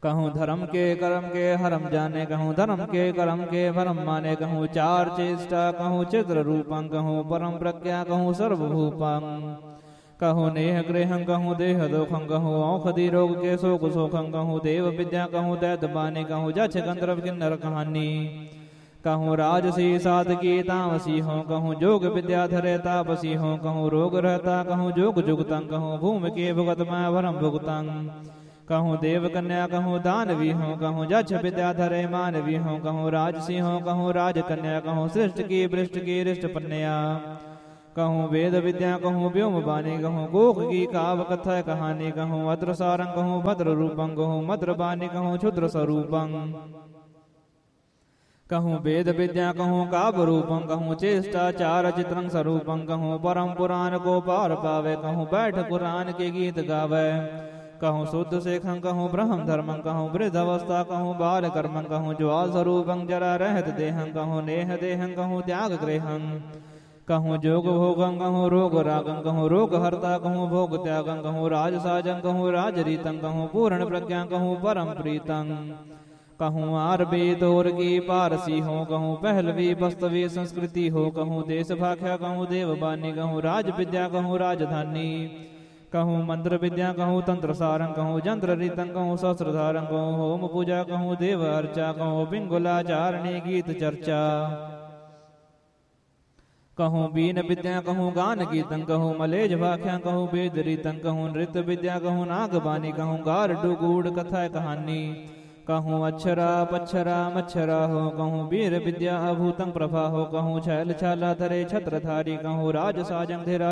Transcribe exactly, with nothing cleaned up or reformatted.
कहूँ धर्म के कर्म के हरम जाने, कहूँ धर्म के कर्म के भरम माने, कहूँ चार चेष्टा कहूँ चित्र रूपं, कहूँ परम प्रज्ञा कहूँ सर्वभूपं, कहूँ नेह गृहं कहूँ देह दोखं, कहूँ औषधि रोग के शोक शोखं, कहूँ देव विद्या कहूँ दैत बानी, कहूँ जक्ष गंधर्व किन्नर कहानी, कहूँ राजसी साधकी तामसी हो, कहूँ जोग विद्या धरे तापसी हो, कहूँ रोग रहता कहूँ जोग जुगतं, कहूँ भूमि के भुगत मैं भरम भुगतं, कहूँ देव कन्या कहूँ दानवी हो, कहूँ जक्ष विद्या धरे मानवी हो, कहूँ राजसी हो, कहूँ राज कन्या, कहूँ सृष्ट की पृष्ठ की रिष्ट पन्या, कहूँ वेद विद्या कहूँ व्योम बानी, कहूँ गोख की काव कथा कहानी, कहूँ अत्र सारं कहूँ भद्र रूपं, कहूँ मद्र बानी कहूँ क्षुद्र स्वरूपं, कहूँ वेद विद्या कहूँ काव्य रूपं, कहूँ चेष्टा चार चित्रं स्वरूपं, कहूँ परम पुराण को पार पावे, कहूँ बैठ पुराण के गीत गावे, कहूँ शुद्ध शेखं कहूँ ब्रह्म धर्मं, कहूँ वृद्ध अवस्था कहूँ बाल कर्मं, कहूँ ज्वाल स्वरूपं जरा रहत देहं, कहूँ नेह देहं कहूँ त्याग गृहं, कहूँ जोग भोगं कहूँ रोग रागं, कहूँ रोग हरता कहूँ भोग त्यागं, कहूँ राज साजं कहूँ राज रीतं, कहूँ पूर्ण प्रज्ञा कहूँ परम प्रीतं, कहूँ आरबी तोर की पारसी हो, कहूँ पहलवी वास्तवी संस्कृति हो, कहूँ देश भाख्या कहूँ देवबानी, कहूँ राज विद्या कहूँ राजधानी, कहूँ मंत्र विद्या कहूँ तंत्र सारं, कहूँ जंत्र रीतं कहूँ सहस्रधारं, कहूँ होम पूजा कहूँ देव अर्चा, कहूँ पिंगुलाचारणी गीत चर्चा, कहूँ बीन विद्या कहूँ गान गीतं, कहूँ मलेज भाख्या कहूँ वेद रीतं, कहूँ नृत्य विद्या कहूँ नागबानी, कहूँ गारडू गूढ़ कथा कहानी, कहूँ अक्षरा पक्षरा मच्छरा हो, कहूँ वीर विद्या अभूतं प्रभा हो, कहूँ छैल छाला धरे छत्रधारी, कहूँ राज साजं धीरा